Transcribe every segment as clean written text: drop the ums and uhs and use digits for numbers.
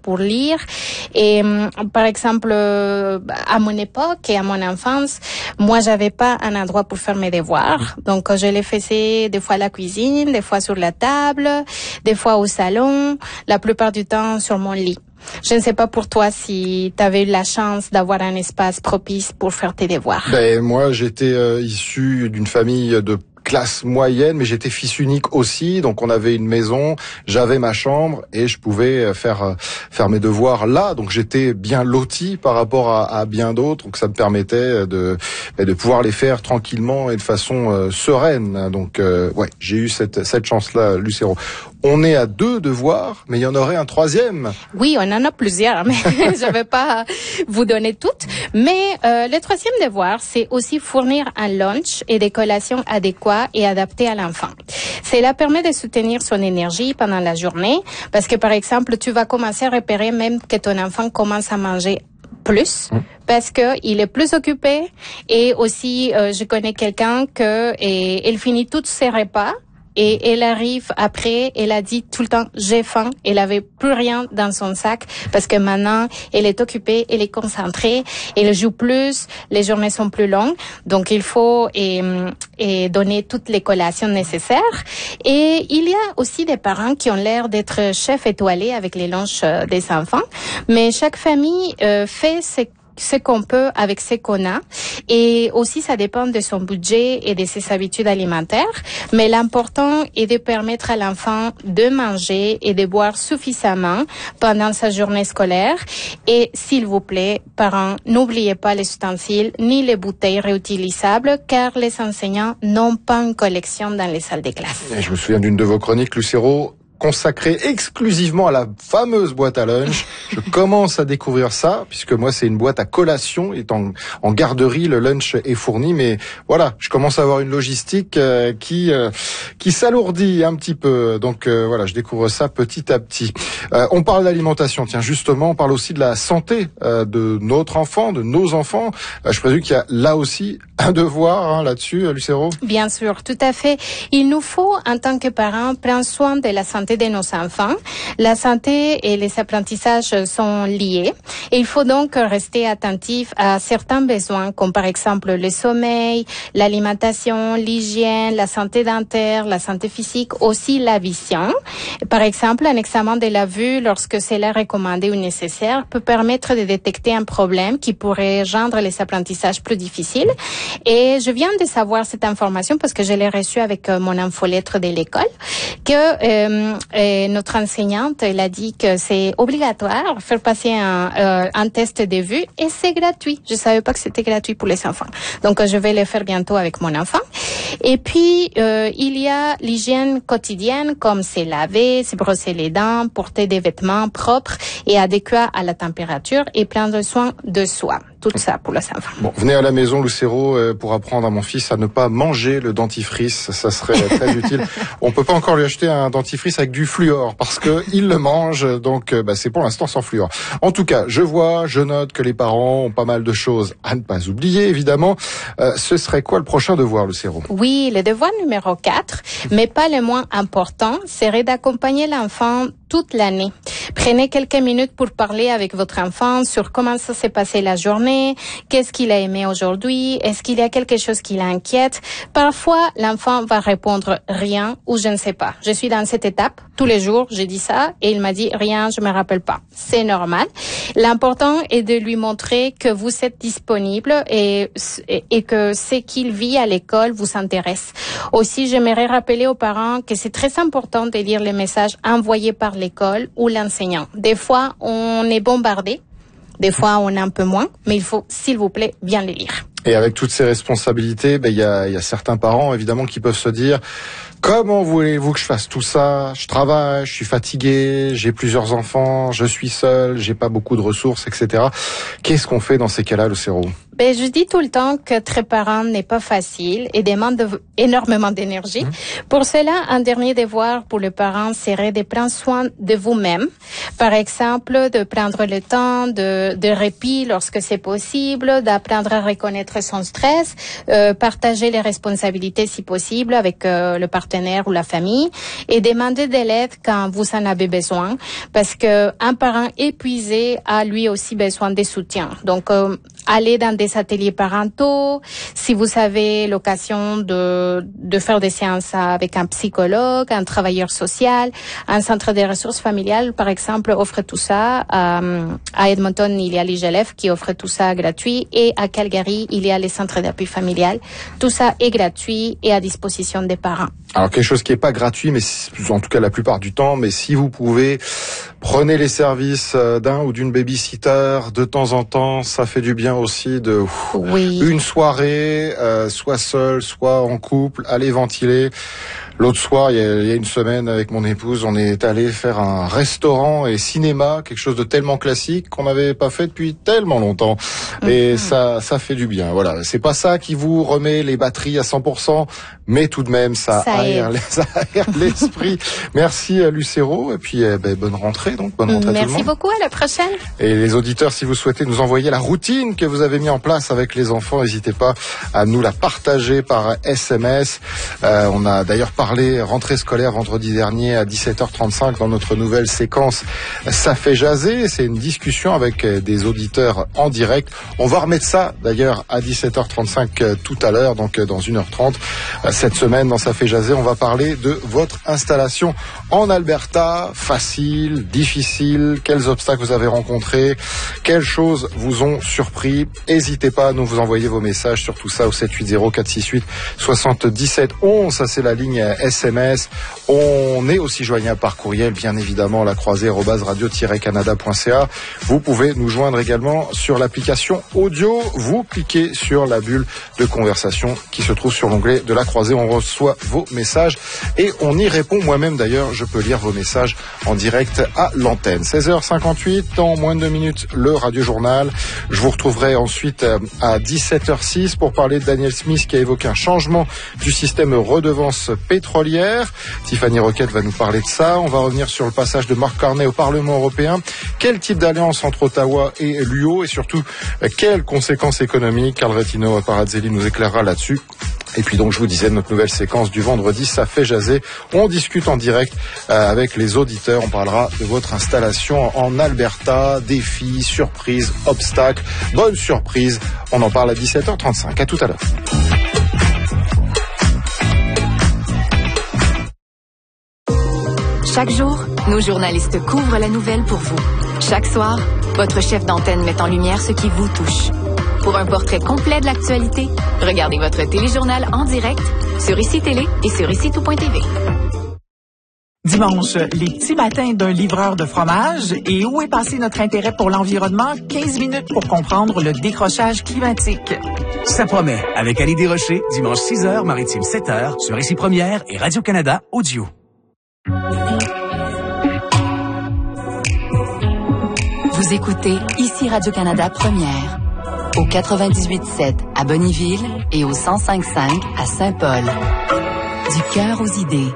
pour lire. Et par exemple, à mon époque et à mon enfance, moi, j'avais pas un endroit pour faire mes devoirs. Donc, je les faisais des fois à la cuisine, des fois sur la table, des fois au salon, la plupart du temps sur mon lit. Je ne sais pas pour toi si tu avais eu la chance d'avoir un espace propice pour faire tes devoirs. Moi, j'étais issu d'une famille de classe moyenne, mais j'étais fils unique aussi, donc on avait une maison, j'avais ma chambre et je pouvais faire mes devoirs là, donc j'étais bien loti par rapport à bien d'autres, donc ça me permettait de pouvoir les faire tranquillement et de façon sereine. Donc j'ai eu cette chance-là, Lucero. On est à 2 devoirs, mais il y en aurait un 3e. Oui, on en a plusieurs, mais je vais pas vous donner toutes. Mais le 3e devoir, c'est aussi fournir un lunch et des collations adéquats et adaptés à l'enfant. Cela permet de soutenir son énergie pendant la journée, parce que par exemple, tu vas commencer à repérer même que ton enfant commence à manger plus parce que il est plus occupé, et aussi je connais quelqu'un que elle finit tous ses repas. Et elle arrive après, elle a dit tout le temps, j'ai faim. Elle avait plus rien dans son sac parce que maintenant, elle est occupée, elle est concentrée, elle joue plus, les journées sont plus longues. Donc, il faut donner toutes les collations nécessaires. Et il y a aussi des parents qui ont l'air d'être chefs étoilés avec les lunchs des enfants. Mais chaque famille fait ce qu'on peut avec ce qu'on a, et aussi ça dépend de son budget et de ses habitudes alimentaires, mais l'important est de permettre à l'enfant de manger et de boire suffisamment pendant sa journée scolaire. Et s'il vous plaît, parents, n'oubliez pas les ustensiles ni les bouteilles réutilisables, car les enseignants n'ont pas une collection dans les salles de classe. Et je me souviens d'une de vos chroniques, Lucero, consacré exclusivement à la fameuse boîte à lunch. Je commence à découvrir ça, puisque moi c'est une boîte à collation, et en garderie le lunch est fourni, mais voilà, je commence à avoir une logistique qui s'alourdit un petit peu, donc voilà, je découvre ça petit à petit. On parle d'alimentation, tiens, justement, on parle aussi de la santé de notre enfant, de nos enfants. Je présume qu'il y a là aussi un devoir là-dessus, Lucero. Bien sûr, tout à fait. Il nous faut, en tant que parents, prendre soin de la santé de nos enfants. La santé et les apprentissages sont liés. Et il faut donc rester attentif à certains besoins, comme par exemple le sommeil, l'alimentation, l'hygiène, la santé dentaire, la santé physique, aussi la vision. Par exemple, un examen de la vue, lorsque c'est recommandé ou nécessaire, peut permettre de détecter un problème qui pourrait rendre les apprentissages plus difficiles. Et je viens de savoir cette information parce que je l'ai reçue avec mon infolettre de l'école, que notre enseignante, elle a dit que c'est obligatoire de faire passer un test de vue, et c'est gratuit. Je savais pas que c'était gratuit pour les enfants. Donc, je vais le faire bientôt avec mon enfant. Et puis, il y a l'hygiène quotidienne, comme se laver, se brosser les dents, porter des vêtements propres et adéquats à la température, et prendre soin de soi. Tout ça pour les enfants. Bon, venez à la maison, Lucero, pour apprendre à mon fils à ne pas manger le dentifrice. Ça serait très utile. On peut pas encore lui acheter un dentifrice avec du fluor parce que il le mange. Donc, c'est pour l'instant sans fluor. En tout cas, je note que les parents ont pas mal de choses à ne pas oublier, évidemment. Ce serait quoi le prochain devoir, Lucero? Oui, le devoir numéro 4, mais pas le moins important, serait d'accompagner l'enfant toute l'année. Prenez quelques minutes pour parler avec votre enfant sur comment ça s'est passé la journée, qu'est-ce qu'il a aimé aujourd'hui, est-ce qu'il y a quelque chose qui l'inquiète. Parfois, l'enfant va répondre rien ou je ne sais pas. Je suis dans cette étape. Tous les jours, j'ai dit ça et il m'a dit rien, je me rappelle pas. C'est normal. L'important est de lui montrer que vous êtes disponible et que ce qu'il vit à l'école vous intéresse. Aussi, j'aimerais rappeler aux parents que c'est très important de lire les messages envoyés par l'école ou l'enseignant. Des fois, on est bombardé. Des fois, on est un peu moins. Mais il faut, s'il vous plaît, bien les lire. Et avec toutes ces responsabilités, il y a certains parents, évidemment, qui peuvent se dire: comment voulez-vous que je fasse tout ça? Je travaille, je suis fatigué, j'ai plusieurs enfants, je suis seul, j'ai pas beaucoup de ressources, etc. Qu'est-ce qu'on fait dans ces cas-là, Lucero? Je dis tout le temps que être parent n'est pas facile et demande énormément d'énergie. Pour cela, un dernier devoir pour le parent serait de prendre soin de vous-même. Par exemple, de prendre le temps de répit lorsque c'est possible, d'apprendre à reconnaître connaître son stress, partager les responsabilités si possible avec le partenaire ou la famille et demander de l'aide quand vous en avez besoin parce que un parent épuisé a lui aussi besoin de soutien. Donc aller dans des ateliers parentaux, si vous avez l'occasion de faire des séances avec un psychologue, un travailleur social, un centre de ressources familiales, par exemple, offre tout ça. À Edmonton, il y a l'IGLF qui offre tout ça gratuit et à Calgary, il y a les centres d'appui familial. Tout ça est gratuit et à disposition des parents. Alors quelque chose qui est pas gratuit, mais en tout cas la plupart du temps, mais si vous pouvez, prenez les services d'un ou d'une babysitter de temps en temps, ça fait du bien aussi de une soirée, soit seul, soit en couple, aller ventiler. L'autre soir, il y a une semaine, avec mon épouse, on est allé faire un restaurant et cinéma, quelque chose de tellement classique qu'on n'avait pas fait depuis tellement longtemps. Et ça fait du bien. Voilà, c'est pas ça qui vous remet les batteries à 100%, mais tout de même, ça aère l'esprit. Merci Lucero, et puis bonne rentrée, donc bonne rentrée à tout le monde. Merci beaucoup, à la prochaine. Et les auditeurs, si vous souhaitez nous envoyer la routine que vous avez mis en place avec les enfants, n'hésitez pas à nous la partager par SMS. On a d'ailleurs parlé rentrée scolaire vendredi dernier à 17h35 dans notre nouvelle séquence Ça fait jaser. C'est une discussion avec des auditeurs en direct. On va remettre ça d'ailleurs à 17h35 tout à l'heure, donc dans 1h30. Cette semaine dans Ça fait jaser, on va parler de votre installation en Alberta. Facile, difficile, quels obstacles vous avez rencontrés, quelles choses vous ont surpris. N'hésitez pas à nous vous envoyer vos messages sur tout ça au 780 468 77 11. Ça c'est la ligne SMS. On est aussi joignable par courriel, bien évidemment, lacroisée@radio-canada.ca. Vous pouvez nous joindre également sur l'application audio. Vous cliquez sur la bulle de conversation qui se trouve sur l'onglet de La Croisée. On reçoit vos messages et on y répond. Moi-même, d'ailleurs, je peux lire vos messages en direct à l'antenne. 16h58, dans moins de 2 minutes, le Radio Journal. Je vous retrouverai ensuite à 17h06 pour parler de Daniel Smith qui a évoqué un changement du système redevance pétrolière. Tiffany Roquette va nous parler de ça. On va revenir sur le passage de Mark Carney au Parlement européen. Quel type d'alliance entre Ottawa et l'UO et surtout quelles conséquences économiques? Carl Rettino Parazzelli nous éclairera là-dessus. Et puis donc je vous disais, notre nouvelle séquence du vendredi, ça fait jaser. On discute en direct avec les auditeurs. On parlera de votre installation en Alberta, défis, surprises, obstacles. Bonne surprise. On en parle à 17h35. À tout à l'heure. Chaque jour, nos journalistes couvrent la nouvelle pour vous. Chaque soir, votre chef d'antenne met en lumière ce qui vous touche. Pour un portrait complet de l'actualité, regardez votre téléjournal en direct sur ICI Télé et sur ICI-tout.tv. Dimanche, les petits matins d'un livreur de fromage. Et où est passé notre intérêt pour l'environnement? 15 minutes pour comprendre le décrochage climatique. Ça promet, avec Annie Desrochers, dimanche 6h, maritime 7h, sur ICI Première et Radio-Canada Audio. Vous écoutez ICI Radio-Canada Première, au 98.7 à Bonnyville et au 105.5 à Saint-Paul. Du cœur aux idées.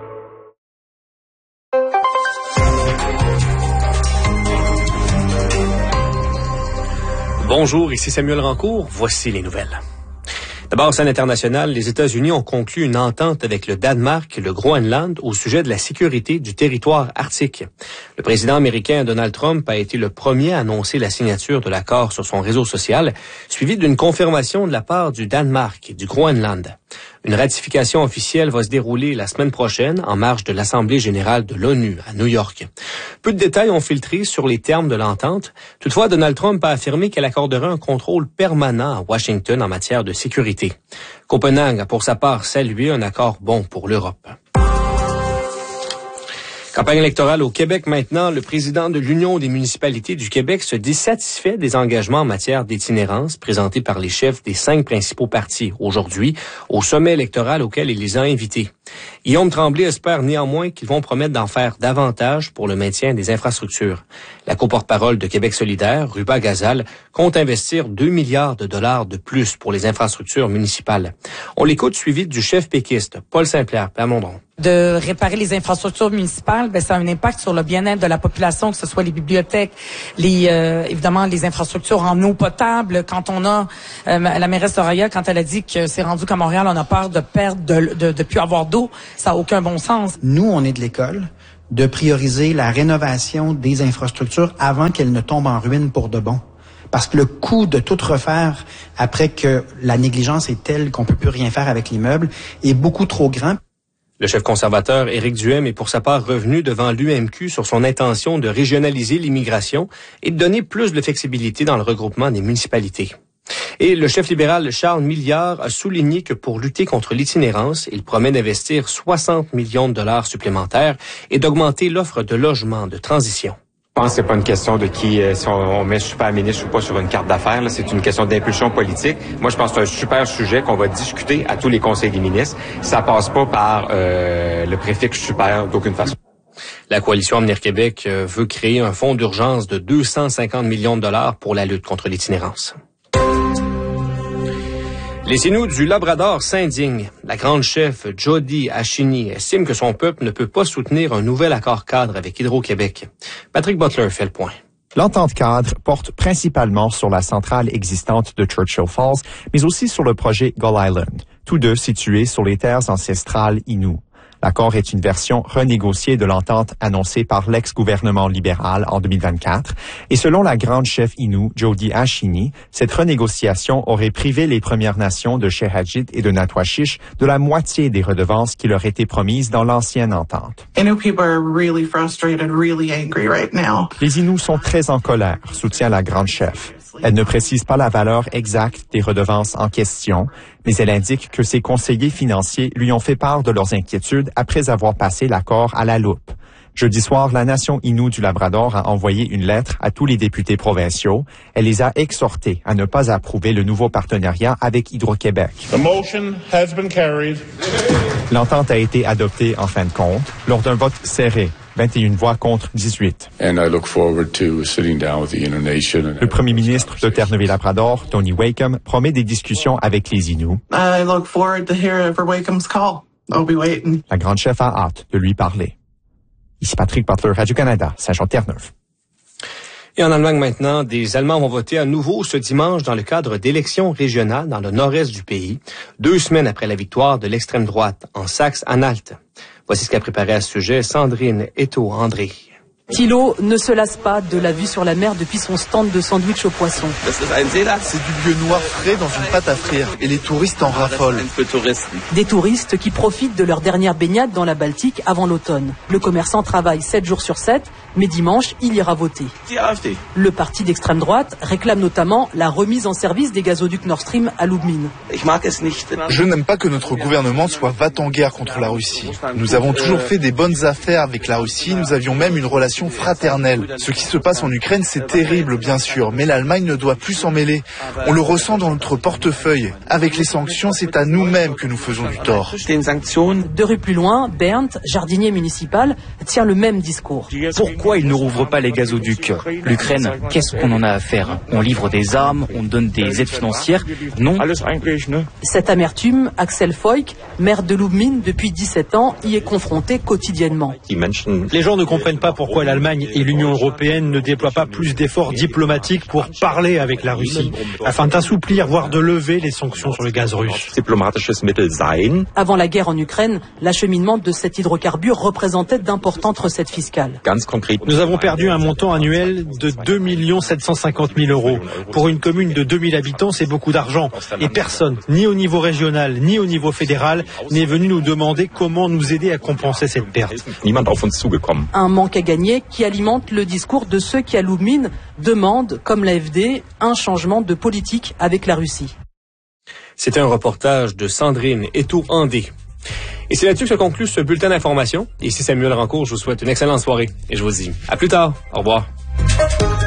Bonjour, ici Samuel Rancourt. Voici les nouvelles. D'abord, scène internationale, les États-Unis ont conclu une entente avec le Danemark et le Groenland au sujet de la sécurité du territoire arctique. Le président américain Donald Trump a été le premier à annoncer la signature de l'accord sur son réseau social, suivi d'une confirmation de la part du Danemark et du Groenland. Une ratification officielle va se dérouler la semaine prochaine en marge de l'Assemblée générale de l'ONU à New York. Peu de détails ont filtré sur les termes de l'entente. Toutefois, Donald Trump a affirmé qu'elle accorderait un contrôle permanent à Washington en matière de sécurité. Copenhague a pour sa part salué un accord bon pour l'Europe. Campagne électorale au Québec maintenant. Le président de l'Union des municipalités du Québec se dit satisfait des engagements en matière d'itinérance présentés par les chefs des 5 principaux partis aujourd'hui au sommet électoral auquel il les a invités. Guillaume Tremblay espère néanmoins qu'ils vont promettre d'en faire davantage pour le maintien des infrastructures. La co-porte-parole de Québec solidaire, Ruba Gazal, compte investir 2 milliards de dollars de plus pour les infrastructures municipales. On l'écoute suivi du chef péquiste, Paul Saint-Pierre Plamondon. De réparer les infrastructures municipales, ça a un impact sur le bien-être de la population, que ce soit les bibliothèques, évidemment les infrastructures en eau potable. Quand on a la mairesse Soraya, quand elle a dit que c'est rendu qu'à Montréal, on a peur de perdre, de plus avoir d'eau, ça a aucun bon sens. Nous, on est de l'école de prioriser la rénovation des infrastructures avant qu'elles ne tombent en ruine pour de bon. Parce que le coût de tout refaire après que la négligence est telle qu'on peut plus rien faire avec l'immeuble est beaucoup trop grand. Le chef conservateur Éric Duhem est pour sa part revenu devant l'UMQ sur son intention de régionaliser l'immigration et de donner plus de flexibilité dans le regroupement des municipalités. Et le chef libéral Charles Milliard a souligné que pour lutter contre l'itinérance, il promet d'investir 60 millions de dollars supplémentaires et d'augmenter l'offre de logements de transition. Je pense que c'est pas une question de si on met super ministre ou pas sur une carte d'affaires. Là, c'est une question d'impulsion politique. Moi, je pense que c'est un super sujet qu'on va discuter à tous les conseils des ministres. Ça passe pas par le préfixe super d'aucune façon. La coalition Avenir Québec veut créer un fonds d'urgence de 250 millions de dollars pour la lutte contre l'itinérance. Les Inuits du Labrador s'indignent. La grande chef Jody Ashini estime que son peuple ne peut pas soutenir un nouvel accord cadre avec Hydro-Québec. Patrick Butler fait le point. L'entente cadre porte principalement sur la centrale existante de Churchill Falls, mais aussi sur le projet Gull Island, tous deux situés sur les terres ancestrales Inuits. L'accord est une version renégociée de l'entente annoncée par l'ex-gouvernement libéral en 2024. Et selon la grande chef Innu, Jody Ashini, cette renégociation aurait privé les Premières Nations de Shehadjit et de Natwachish de la moitié des redevances qui leur étaient promises dans l'ancienne entente. Les Inuits sont très en colère, soutient la grande chef. Elle ne précise pas la valeur exacte des redevances en question, mais elle indique que ses conseillers financiers lui ont fait part de leurs inquiétudes après avoir passé l'accord à la loupe. Jeudi soir, la nation Innu du Labrador a envoyé une lettre à tous les députés provinciaux. Elle les a exhortés à ne pas approuver le nouveau partenariat avec Hydro-Québec. L'entente a été adoptée en fin de compte lors d'un vote serré. 21 voix contre 18. Le premier ministre de Terre-Neuve-Labrador, Tony Wakeham, promet des discussions avec les Inuits. La grande chef a hâte de lui parler. Ici Patrick Butler, Radio-Canada, Saint-Jean-Terre-Neuve. Et en Allemagne maintenant, des Allemands vont voter à nouveau ce dimanche dans le cadre d'élections régionales dans le nord-est du pays, 2 semaines après la victoire de l'extrême droite en Saxe-Anhalt. Voici ce qu'a préparé à ce sujet Sandrine Eto-André. Thilo ne se lasse pas de la vue sur la mer depuis son stand de sandwich au poisson. C'est du vieux noir frais dans une pâte à frire et les touristes en raffolent. Des touristes qui profitent de leur dernière baignade dans la Baltique avant l'automne. Le commerçant travaille 7 jours sur 7, mais dimanche, il ira voter. Le parti d'extrême droite réclame notamment la remise en service des gazoducs Nord Stream à Lubmin. Je n'aime pas que notre gouvernement soit va-t-en-guerre contre la Russie. Nous avons toujours fait des bonnes affaires avec la Russie, nous avions même une relation fraternelle. Ce qui se passe en Ukraine, c'est terrible, bien sûr, mais l'Allemagne ne doit plus s'en mêler. On le ressent dans notre portefeuille. Avec les sanctions, c'est à nous-mêmes que nous faisons du tort. 2 rues plus loin, Bernd, jardinier municipal, tient le même discours. Pourquoi ils ne rouvrent pas les gazoducs? L'Ukraine, qu'est-ce qu'on en a à faire? On livre des armes, on donne des aides financières? Non. Cette amertume, Axel Foyk, maire de Lubmin depuis 17 ans, y est confronté quotidiennement. Les gens ne comprennent pas pourquoi l'Allemagne et l'Union européenne ne déploient pas plus d'efforts diplomatiques pour parler avec la Russie, afin d'assouplir, voire de lever les sanctions sur le gaz russe. Avant la guerre en Ukraine, l'acheminement de cet hydrocarbure représentait d'importantes recettes fiscales. Nous avons perdu un montant annuel de 2 750 000 euros. Pour une commune de 2000 habitants, c'est beaucoup d'argent. Et personne, ni au niveau régional, ni au niveau fédéral, n'est venu nous demander comment nous aider à compenser cette perte. Un manque à gagner qui alimente le discours de ceux qui, à Lubmin, demandent, comme l'AfD, un changement de politique avec la Russie. C'était un reportage de Sandrine Eto-André. Et c'est là-dessus que se conclut ce bulletin d'information. Ici Samuel Rancourt, je vous souhaite une excellente soirée et je vous dis à plus tard. Au revoir.